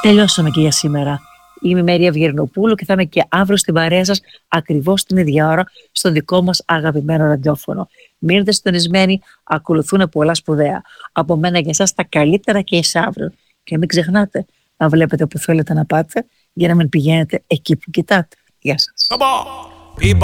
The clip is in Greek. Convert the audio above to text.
Τελειώσαμε και για σήμερα. Είμαι η Μέρια Βιερνοπούλου και θα είμαι και αύριο στην παρέα σας ακριβώς την ίδια ώρα στο δικό μας αγαπημένο ραδιόφωνο. Μείνετε συντονισμένοι, ακολουθούν πολλά σπουδαία. Από μένα για εσάς τα καλύτερα και εσείς αύριο. Και μην ξεχνάτε να βλέπετε που θέλετε να πάτε για να μην πηγαίνετε εκεί που κοιτάτε. Γεια σας.